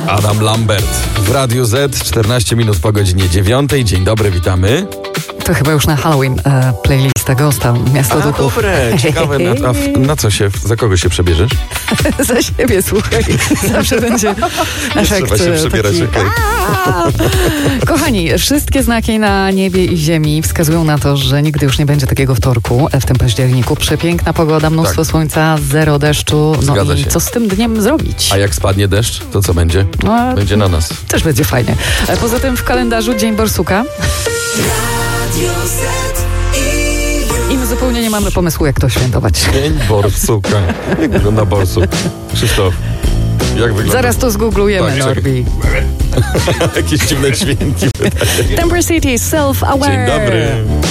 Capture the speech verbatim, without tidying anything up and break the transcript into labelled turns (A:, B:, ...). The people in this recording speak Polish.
A: Adam Lambert w Radiu Z, czternaście minut po godzinie dziewiątej. Dzień dobry, witamy.
B: To chyba już na Halloween e, playlista Gospel, Miasto
A: A,
B: Duchów.
A: dobre, ciekawe. Na, a w, na co się, za kogo się przebierzesz?
B: Za siebie, słuchaj. Zawsze będzie efekt.
A: Trzeba się przebierać,
B: taki...
A: okej.
B: Kochani, wszystkie znaki na niebie i ziemi wskazują na to, że nigdy już nie będzie takiego wtorku w tym październiku. Przepiękna pogoda, mnóstwo
A: Tak.
B: słońca, zero deszczu. No
A: Zgadza
B: i
A: się.
B: co z tym dniem zrobić?
A: A jak spadnie deszcz, to co będzie?
B: No,
A: Będzie na nas.
B: też będzie fajnie. E, Poza tym w kalendarzu Dzień Borsuka. I my zupełnie nie mamy pomysłu, jak to świętować.
A: Dzień borsuka. Jak wygląda borsuk? Krzysztof, jak wygląda?
B: Zaraz to zgooglujemy,
A: Tak,
B: Norbi.
A: Jakieś dziwne dźwięki.
B: Temper City, self-aware.
A: Dzień dobry.